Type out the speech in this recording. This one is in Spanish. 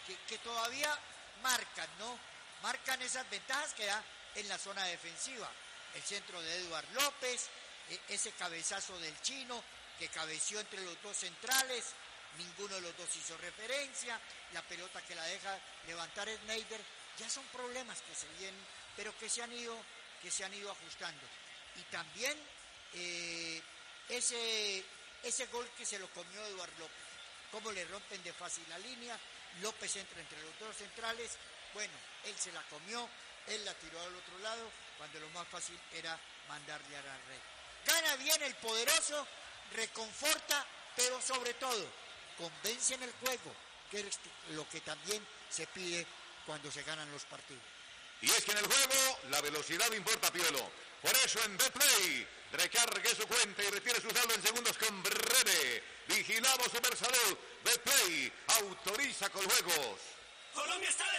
que todavía marcan, ¿no? Marcan esas ventajas que da en la zona defensiva. El centro de Eduard López, ese cabezazo del chino que cabeció entre los dos centrales, ninguno de los dos hizo referencia, la pelota que la deja levantar Schneider, ya son problemas que se vienen, pero que se han ido ajustando. Y también ese gol que se lo comió Eduard López, cómo le rompen de fácil la línea, López entra entre los dos centrales, bueno, él se la comió, él la tiró al otro lado, cuando lo más fácil era mandarle a la red. Gana bien el poderoso, reconforta, pero sobre todo, convence en el juego, que es lo que también se pide cuando se ganan los partidos. Y es que en el juego la velocidad importa, Piolo. Por eso en Betplay, recargue su cuenta y retire su saldo en segundos con breve. Vigilado Supersalud. Betplay autoriza con juegos. Colombia está de